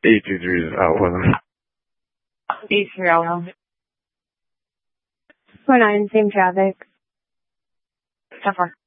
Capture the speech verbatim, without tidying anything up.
eight two three is out one. eight three out one. four nine, same traffic. ten four.